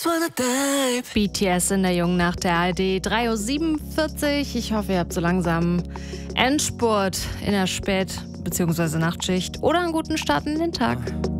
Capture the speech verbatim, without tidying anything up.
B T S in der Jungen Nacht der A R D, drei Uhr siebenundvierzig. Ich hoffe, ihr habt so langsam Endspurt in der Spät- bzw. Nachtschicht oder einen guten Start in den Tag.